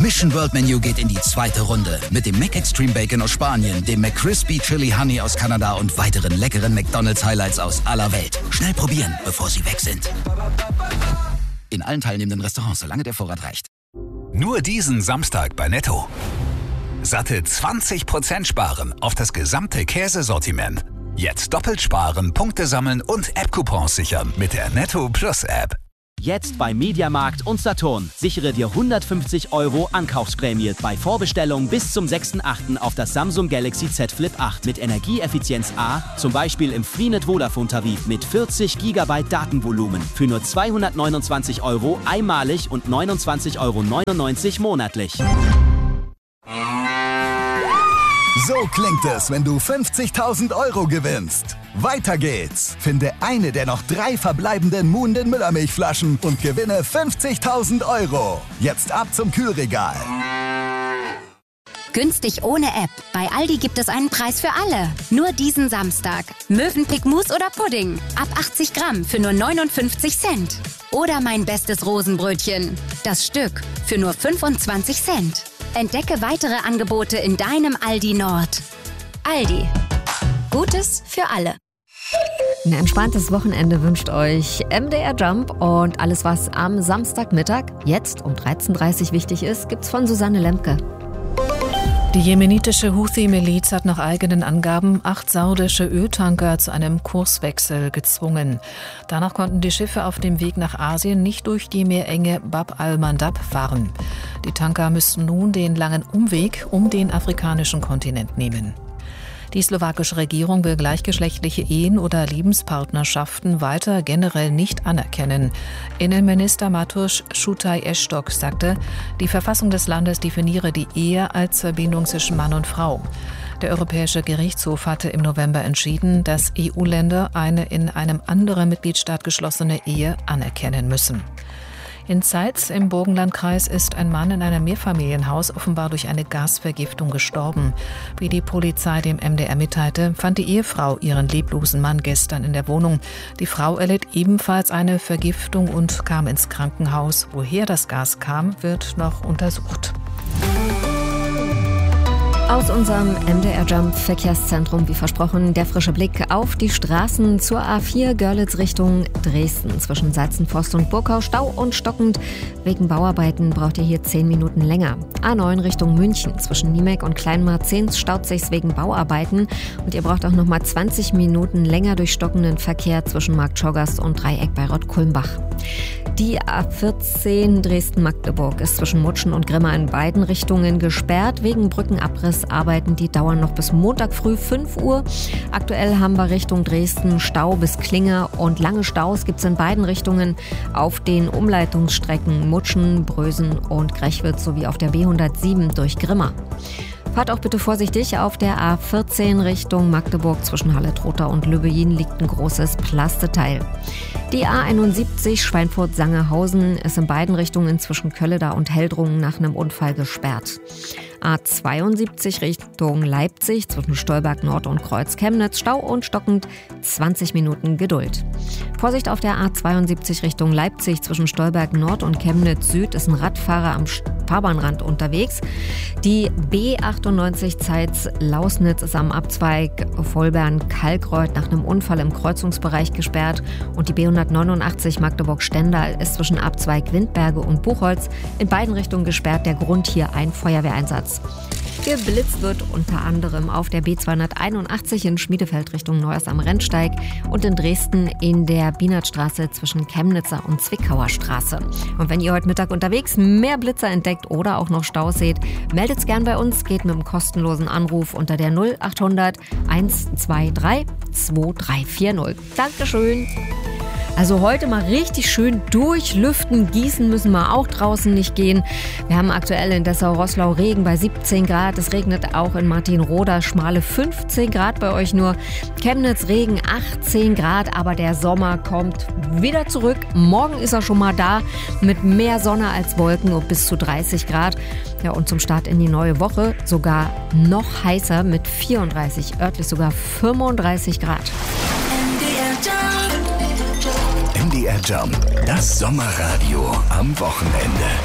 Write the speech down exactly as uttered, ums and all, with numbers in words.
Mission World Menu geht in die zweite Runde mit dem McExtreme Bacon aus Spanien, dem McCrispy Chili Honey aus Kanada und weiteren leckeren McDonald's Highlights aus aller Welt. Schnell probieren, bevor sie weg sind. In allen teilnehmenden Restaurants, solange der Vorrat reicht. Nur diesen Samstag bei Netto. Satte zwanzig Prozent sparen auf das gesamte Käsesortiment. Jetzt doppelt sparen, Punkte sammeln und App-Coupons sichern mit der Netto Plus App. Jetzt bei Mediamarkt und Saturn. Sichere dir hundertfünfzig Euro Ankaufsprämie bei Vorbestellung bis zum sechsten achten auf das Samsung Galaxy Z Flip acht mit Energieeffizienz A, zum Beispiel im Freenet Vodafone-Tarif mit vierzig Gigabyte Datenvolumen für nur zweihundertneunundzwanzig Euro einmalig und neunundzwanzig Euro neunundneunzig monatlich. So klingt es, wenn du fünfzigtausend Euro gewinnst. Weiter geht's. Finde eine der noch drei verbleibenden Moon den Müllermilchflaschen und gewinne fünfzigtausend Euro. Jetzt ab zum Kühlregal. Günstig ohne App. Bei Aldi gibt es einen Preis für alle. Nur diesen Samstag. Mövenpick Mousse oder Pudding. Ab achtzig Gramm für nur neunundfünfzig Cent. Oder mein bestes Rosenbrötchen. Das Stück für nur fünfundzwanzig Cent. Entdecke weitere Angebote in deinem Aldi Nord. Aldi. Gutes für alle. Ein entspanntes Wochenende wünscht euch M D R Jump und alles, was am Samstagmittag jetzt um dreizehn Uhr dreißig wichtig ist, gibt's von Susanne Lemke. Die jemenitische Houthi-Miliz hat nach eigenen Angaben acht saudische Öltanker zu einem Kurswechsel gezwungen. Danach konnten die Schiffe auf dem Weg nach Asien nicht durch die Meerenge Bab al-Mandab fahren. Die Tanker müssten nun den langen Umweg um den afrikanischen Kontinent nehmen. Die slowakische Regierung will gleichgeschlechtliche Ehen oder Lebenspartnerschaften weiter generell nicht anerkennen. Innenminister Mateusz Šutaj-Eštok sagte, die Verfassung des Landes definiere die Ehe als Verbindung zwischen Mann und Frau. Der Europäische Gerichtshof hatte im November entschieden, dass E U-Länder eine in einem anderen Mitgliedstaat geschlossene Ehe anerkennen müssen. In Zeitz im Burgenlandkreis ist ein Mann in einem Mehrfamilienhaus offenbar durch eine Gasvergiftung gestorben. Wie die Polizei dem M D R mitteilte, fand die Ehefrau ihren leblosen Mann gestern in der Wohnung. Die Frau erlitt ebenfalls eine Vergiftung und kam ins Krankenhaus. Woher das Gas kam, wird noch untersucht. Aus unserem M D R Jump Verkehrszentrum, wie versprochen, der frische Blick auf die Straßen zur A vier Görlitz Richtung Dresden. Zwischen Salzenforst und Burgau Stau und stockend. Wegen Bauarbeiten braucht ihr hier zehn Minuten länger. A neun Richtung München. Zwischen Niemek und Kleinmarzens staut sich's wegen Bauarbeiten. Und ihr braucht auch noch mal zwanzig Minuten länger durch stockenden Verkehr zwischen Marktschorgast und Dreieck bei Rottkulmbach. Die A vierzehn Dresden-Magdeburg ist zwischen Mutschen und Grimma in beiden Richtungen gesperrt. Wegen Brückenabrissarbeiten, die dauern noch bis Montag früh fünf Uhr. Aktuell haben wir Richtung Dresden Stau bis Klinger und lange Staus gibt es in beiden Richtungen auf den Umleitungsstrecken Mutschen, Brösen und Grechwitz sowie auf der B hundertsieben durch Grimma. Fahrt auch bitte vorsichtig, auf der A vierzehn Richtung Magdeburg zwischen Halle-Trotha und Lübbein liegt ein großes Plasteteil. Die A einundsiebzig Schweinfurt-Sangerhausen ist in beiden Richtungen zwischen Kölleda und Heldrungen nach einem Unfall gesperrt. A zweiundsiebzig Richtung Leipzig zwischen Stolberg Nord und Kreuz Chemnitz, Stau und stockend, zwanzig Minuten Geduld. Vorsicht auf der A zweiundsiebzig Richtung Leipzig zwischen Stolberg Nord und Chemnitz Süd ist ein Radfahrer am Fahrbahnrand unterwegs. Die B achtundneunzig Zeitz-Lausnitz ist am Abzweig Vollbern-Kalkreuth nach einem Unfall im Kreuzungsbereich gesperrt und die B hundertneunundachtzig Magdeburg-Stendal ist zwischen Abzweig Windberge und Buchholz in beiden Richtungen gesperrt. Der Grund hier ein Feuerwehreinsatz. Geblitzt wird unter anderem auf der B zweihunderteinundachtzig in Schmiedefeld Richtung Neuss am Rennsteig und in Dresden in der Bienertstraße zwischen Chemnitzer und Zwickauer Straße. Und wenn ihr heute Mittag unterwegs mehr Blitzer entdeckt oder auch noch Staus seht, meldet's gern bei uns, geht mit einem kostenlosen Anruf unter der null achthundert hundertzweiundzwanzig zwei drei vier null. Dankeschön! Also heute mal richtig schön durchlüften, gießen müssen wir auch draußen nicht gehen. Wir haben aktuell in Dessau-Roßlau Regen bei siebzehn Grad. Es regnet auch in Martinroda, schmale fünfzehn Grad bei euch nur. Chemnitz Regen achtzehn Grad, aber der Sommer kommt wieder zurück. Morgen ist er schon mal da mit mehr Sonne als Wolken und bis zu dreißig Grad. Ja, und zum Start in die neue Woche sogar noch heißer mit vierunddreißig, örtlich sogar fünfunddreißig Grad. M D R Jump, das Sommerradio am Wochenende.